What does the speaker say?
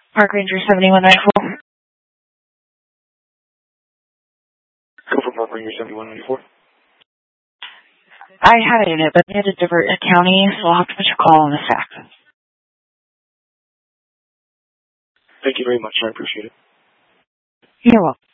Park Ranger 7194. Go for Park Ranger 7194. I had a unit, but they had to divert a county, so I'll have to put your call on the stack. Thank you very much. I appreciate it. You're welcome.